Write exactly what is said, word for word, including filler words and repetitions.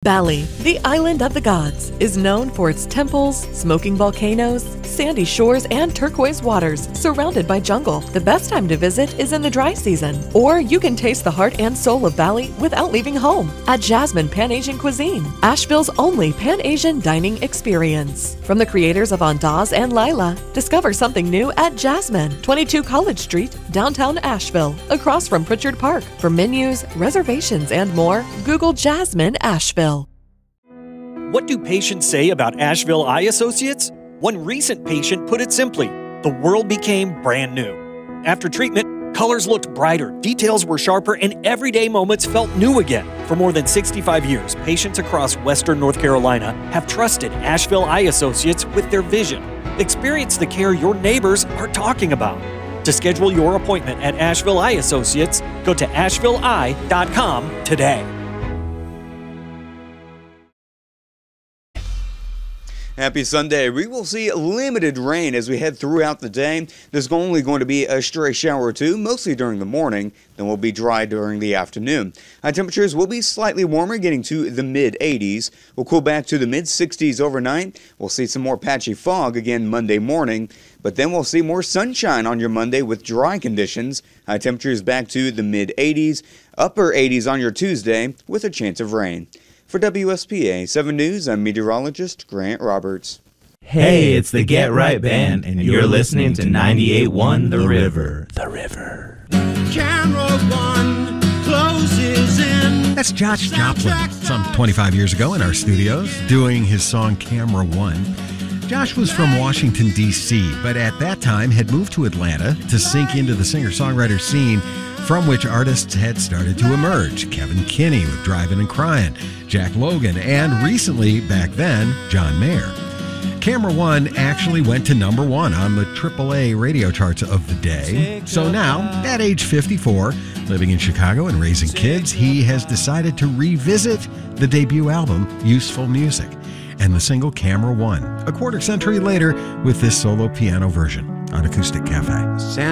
Bali, the island of the gods, is known for its temples, smoking volcanoes, sandy shores, and turquoise waters surrounded by jungle. The best time to visit is in the dry season, or you can taste the heart and soul of Bali without leaving home at Jasmine Pan-Asian Cuisine, Asheville's only Pan-Asian dining experience. From the creators of Andaz and Lila, discover something new at Jasmine, twenty-two College Street, downtown Asheville, across from Pritchard Park. For menus, reservations, and more, Google Jasmine Asheville. What do patients say about Asheville Eye Associates? One recent patient put it simply, the world became brand new. After treatment, colors looked brighter, details were sharper, and everyday moments felt new again. For more than sixty-five years, patients across Western North Carolina have trusted Asheville Eye Associates with their vision. Experience the care your neighbors are talking about. To schedule your appointment at Asheville Eye Associates, go to asheville eye dot com today. Happy Sunday. We will see limited rain as we head throughout the day. There's only going to be a stray shower or two, mostly during the morning, then will be dry during the afternoon. High temperatures will be slightly warmer, getting to the mid eighties. We'll cool back to the mid sixties overnight. We'll see some more patchy fog again Monday morning, but then we'll see more sunshine on your Monday with dry conditions. High temperatures back to the mid eighties, upper eighties on your Tuesday with a chance of rain. For W S P A seven News, I'm meteorologist Grant Roberts. Hey, it's the Get Right Band, and you're listening to ninety-eight point one The River. The River. Camera One closes in. That's Josh Joplin, some twenty-five years ago in our studios, doing his song Camera One. Josh was from Washington, D C, but at that time had moved to Atlanta to sink into the singer-songwriter scene from which artists had started to emerge. Kevin Kinney with Drivin' and Cryin', Jack Logan, and recently, back then, John Mayer. Camera One actually went to number one on the triple A radio charts of the day. So now, at age fifty-four, living in Chicago and raising kids, he has decided to revisit the debut album, Useful Music, and the single Camera One, a quarter century later with this solo piano version on Acoustic Cafe.